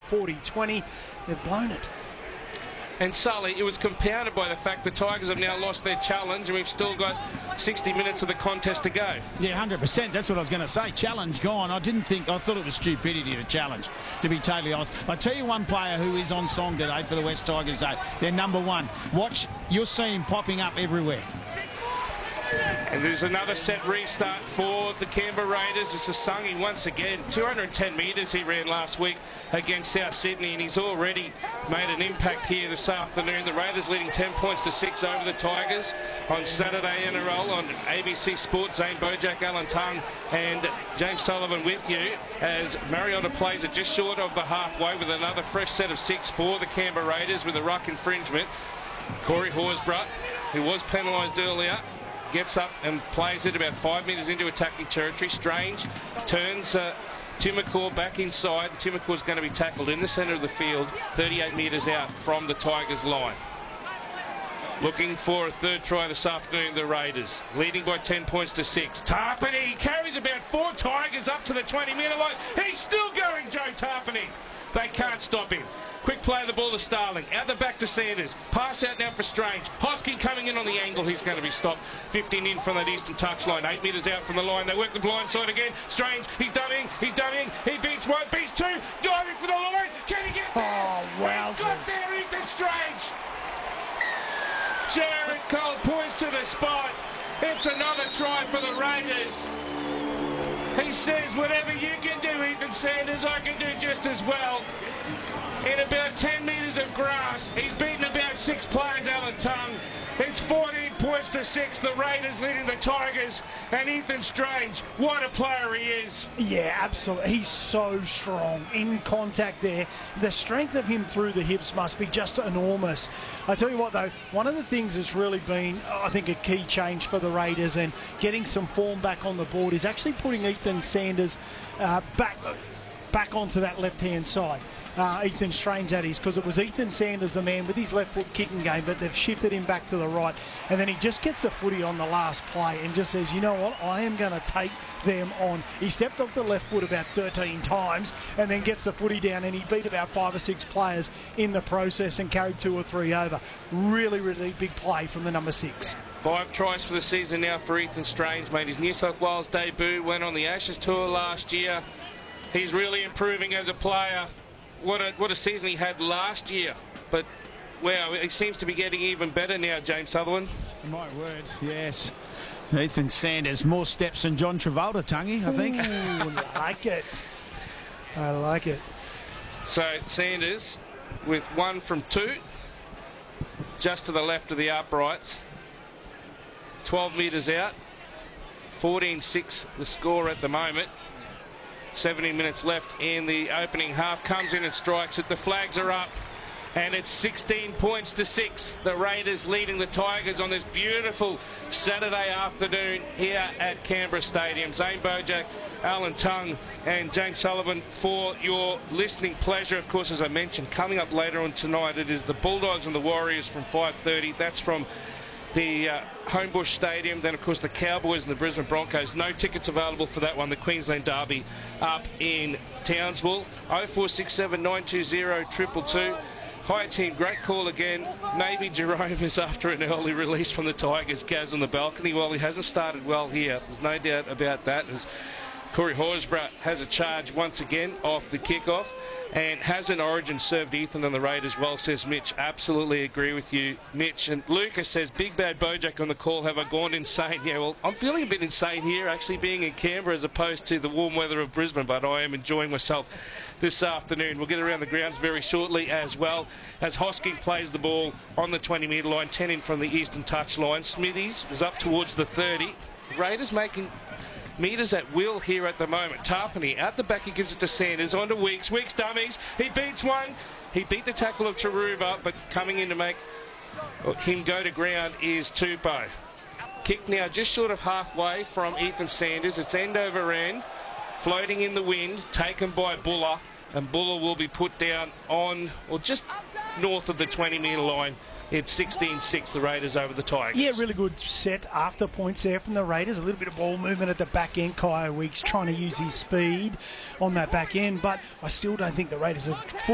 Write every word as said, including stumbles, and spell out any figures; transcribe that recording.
forty twenty. They've blown it. And Sully, it was compounded by the fact the Tigers have now lost their challenge and we've still got sixty minutes of the contest to go. Yeah, one hundred percent. That's what I was going to say. Challenge gone. I didn't think, I thought it was stupidity to challenge, to be totally honest. I tell you one player who is on song today for the West Tigers, though. They're number one. Watch, you'll see him popping up everywhere. And there's another set restart for the Canberra Raiders. It's Asungi once again. two hundred ten metres he ran last week against South Sydney, and he's already made an impact here this afternoon. The Raiders leading ten points to six over the Tigers on Saturday N R L on A B C Sports. Zane Bojack, Alan Tongue and James Sullivan with you as Mariota plays it just short of the halfway with another fresh set of six for the Canberra Raiders with a ruck infringement. Corey Horsburgh, who was penalised earlier, gets up and plays it about five metres into attacking territory. Strange turns uh, Timokor back inside. Timokor's going to be tackled in the centre of the field, thirty-eight metres out from the Tigers line. Looking for a third try this afternoon, the Raiders, leading by ten points to six. Tarpany carries about four Tigers up to the twenty metre line. He's still going, Joe Tarpany. They can't stop him. Quick play of the ball to Starling. Out the back to Sanders. Pass out now for Strange. Hosking coming in on the angle. He's going to be stopped. fifteen in from that eastern touchline. Eight metres out from the line. They work the blind side again. Strange. He's dumming. He's dumming. He beats one. Beats two. Diving for the line. Can he get there? Oh, wowzers. He's got there. Ethan Strange. Jared Cole points to the spot. It's another try for the Raiders. He says, whatever you can do, Ethan Sanders, I can do just as well. In about ten metres of grass, he's beaten about six players, Alan Tongue. It's fourteen points to six. The Raiders leading the Tigers. And Ethan Strange, what a player he is. Yeah, absolutely. He's so strong in contact there. The strength of him through the hips must be just enormous. I tell you what, though, one of the things that's really been, I think, a key change for the Raiders and getting some form back on the board is actually putting Ethan Sanders uh, back, back onto that left-hand side. Uh, Ethan Strange, that is, because it was Ethan Sanders, the man with his left foot kicking game, but they've shifted him back to the right, and then he just gets the footy on the last play and just says, you know what, I am going to take them on. He stepped off the left foot about thirteen times and then gets the footy down, and he beat about five or six players in the process and carried two or three over. Really, really big play from the number six. Five tries for the season now for Ethan Strange. Made his New South Wales debut, went on the Ashes tour last year. He's really improving as a player. What a, what a season he had last year. But, wow, he seems to be getting even better now, James Sutherland. My word, yes. Ethan Sanders, more steps than John Travolta, Tungy, I think. Ooh, I like it. I like it. So, Sanders with one from two, just to the left of the uprights. twelve metres out. fourteen six the score at the moment. seventeen minutes left in the opening half. Comes in and strikes it. The flags are up. And it's sixteen points to six. The Raiders leading the Tigers on this beautiful Saturday afternoon here at Canberra Stadium. Zane Bojack, Alan Tongue and James Sullivan for your listening pleasure. Of course, as I mentioned, coming up later on tonight, it is the Bulldogs and the Warriors from five thirty. That's from the uh, Homebush Stadium. Then, of course, the Cowboys and the Brisbane Broncos. No tickets available for that one. The Queensland Derby up in Townsville. oh four six seven, nine two zero, two two two. Hi, team. Great call again. Maybe Jerome is after an early release from the Tigers. Gaz on the balcony. Well, he hasn't started well here. There's no doubt about that. As Corey Horsburgh has a charge once again off the kickoff. And has an origin served Ethan and the Raiders well, says Mitch. Absolutely agree with you, Mitch. And Lucas says, Big Bad Bojack on the call. Have I gone insane? Yeah, well, I'm feeling a bit insane here, actually, being in Canberra as opposed to the warm weather of Brisbane, but I am enjoying myself this afternoon. We'll get around the grounds very shortly as well, as Hosking plays the ball on the twenty metre line, ten in from the eastern touch line. Smithies is up towards the thirty. Raiders making metres at will here at the moment. Tarpany out the back, he gives it to Sanders, on to Weeks. Weeks dummies, he beats one. He beat the tackle of Taruva, but coming in to make him go to ground is Tupou. Kick now just short of halfway from Ethan Sanders. It's end over end, floating in the wind, taken by Buller, and Buller will be put down on, or just north of the twenty metre line. It's sixteen six, the Raiders over the Tigers. Yeah, really good set after points there from the Raiders. A little bit of ball movement at the back end. Kyle Weeks trying to use his speed on that back end, but I still don't think the Raiders are full.